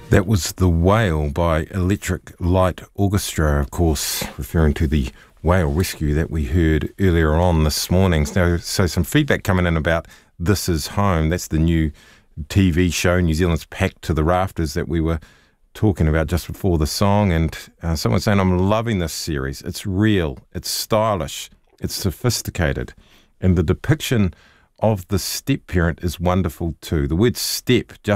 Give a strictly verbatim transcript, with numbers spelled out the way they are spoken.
That was The Whale by Electric Light Orchestra, of course, referring to the whale rescue that we heard earlier on this morning. So, so some feedback coming in about This Is Home. That's the new T V show, New Zealand's Packed to the Rafters, that we were talking about just before the song. And uh, someone saying, I'm loving this series. It's real, it's stylish, it's sophisticated. And the depiction of the step parent is wonderful too. The word step just